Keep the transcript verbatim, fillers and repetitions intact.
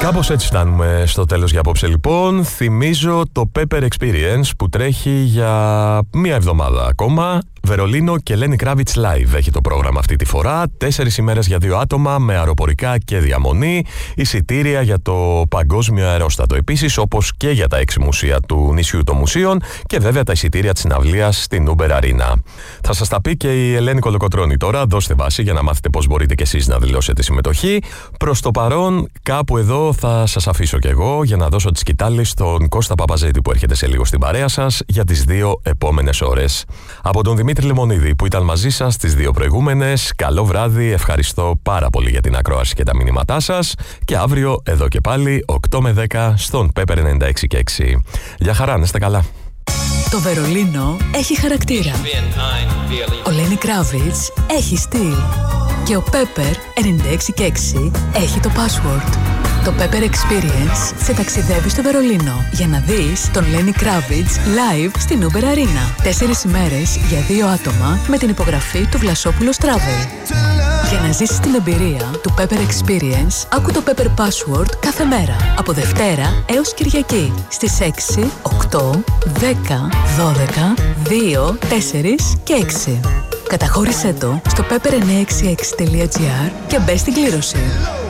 Κάπως έτσι φτάνουμε στο τέλος για απόψε λοιπόν. Θυμίζω το Pepper Experience που τρέχει για μία εβδομάδα ακόμα. Βερολίνο και Lenny Kravitz Live έχει το πρόγραμμα αυτή τη φορά. Τέσσερις ημέρες για δύο άτομα με αεροπορικά και διαμονή. Εισιτήρια για το Παγκόσμιο Αερόστατο επίσης, όπως και για τα έξι μουσεία του νησιού των μουσείων και βέβαια τα εισιτήρια της συναυλίας στην Uber Arena. Θα σας τα πει και η Ελένη Κολοκοτρώνη τώρα. Δώστε βάση για να μάθετε πώς μπορείτε κι εσείς να δηλώσετε συμμετοχή. Προς το παρόν, κάπου εδώ θα σας αφήσω κι εγώ για να δώσω τη σκητάλη στον Κώστα Παπαζέτη που έρχεται σε λίγο στην παρέα σας για τις δύο επόμενες ώρες. Από τον Δημήτρη Λεμονίδη που ήταν μαζί σας τις δύο προηγούμενες, καλό βράδυ, ευχαριστώ πάρα πολύ για την ακρόαση και τα μηνύματά σας και αύριο εδώ και πάλι οκτώ με δέκα στον Pepper ενενήντα έξι και έξι. Γεια χαρά, να είστε καλά. Το Βερολίνο έχει χαρακτήρα. Ο Lenny Kravitz έχει στυλ. Και ο Pepper ενενήντα έξι και έξι έχει το password. Το Pepper Experience σε ταξιδεύει στο Βερολίνο για να δεις τον Lenny Kravitz live στην Uber Arena. Τέσσερις ημέρες για δύο άτομα με την υπογραφή του Βλασόπουλος Travel. Για να ζήσεις την εμπειρία του Pepper Experience, άκου το Pepper Password κάθε μέρα. Από Δευτέρα έως Κυριακή στις έξι, οκτώ, δέκα, δώδεκα, δύο, τέσσερα και έξι. Καταχώρησέ το στο pepper εννιακόσια εξήντα έξι τελεία τζι άρ και μπες στην κλήρωση.